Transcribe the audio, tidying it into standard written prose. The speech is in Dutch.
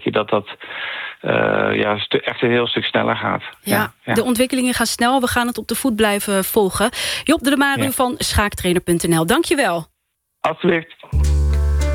je dat echt een heel stuk sneller gaat. Ja, de ontwikkelingen gaan snel. We gaan het op de voet blijven volgen. Job de Maru van schaaktrainer.nl. Dank je wel. Alsjeblieft.